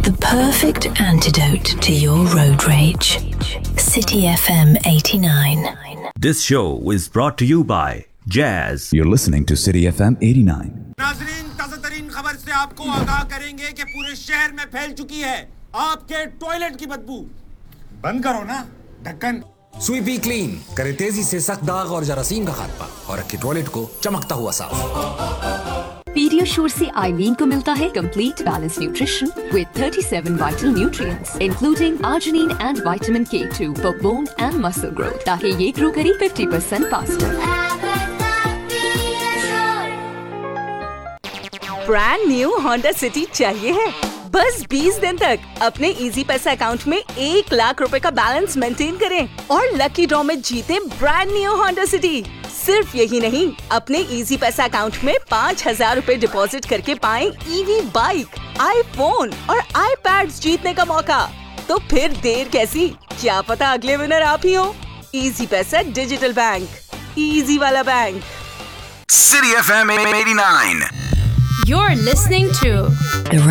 the perfect antidote to your road rage. City FM 89. This show is brought to you by Jazz. You're listening to City FM 89. नाज़रीन, ताज़ा-तरीन खबर से आपको आगाह करेंगे कि पूरे शहर में फैल चुकी है आपके टॉयलेट की बदबू। बंद करो ना ढक्कन। स्वीपी क्लीन करे तेजी से सख्त दाग और जरासीम का खात्मा और रखे टॉयलेट को चमकता हुआ साफ। पीडियाश्योर से आइवीन को मिलता है complete balance nutrition with 37 vital nutrients including arginine and vitamin K2 for bone and muscle growth ताकि ये ग्रो करे 50% faster. Brand new Honda city चाहिए है? बस 20 दिन तक अपने इजी पैसा अकाउंट में 1 लाख रुपए का बैलेंस मेंटेन करें और लकी ड्रॉ में जीते ब्रांड न्यू होंडा सिटी। सिर्फ यही नहीं, अपने इजी पैसा अकाउंट में 5,000 रुपए डिपॉजिट करके पाएं ईवी बाइक, आईफोन और आईपैड्स जीतने का मौका। तो फिर देर कैसी? क्या पता अगले विनर आप ही हो। इजी पैसा डिजिटल बैंक, इजी वाला bank. City FM 89. You're listening to The